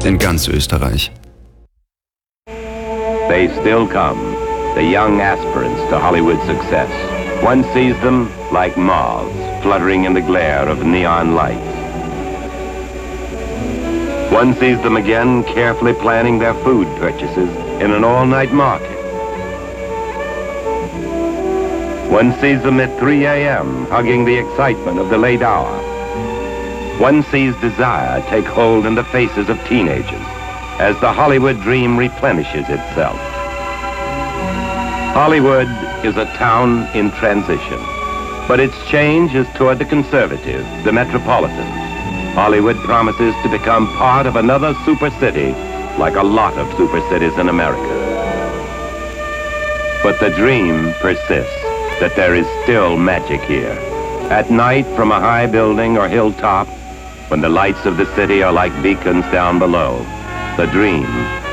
in ganz Österreich. They still come, the young aspirants to Hollywood success. One sees them like moths fluttering in the glare of neon lights. One sees them again carefully planning their food purchases in an all-night market. One sees them at 3 a.m. hugging the excitement of the late hour. One sees desire take hold in the faces of teenagers as the Hollywood dream replenishes itself. Hollywood is a town in transition, but its change is toward the conservative, the metropolitan. Hollywood promises to become part of another super city, like a lot of super cities in America. But the dream persists that there is still magic here. At night, from a high building or hilltop, when the lights of the city are like beacons down below, the dream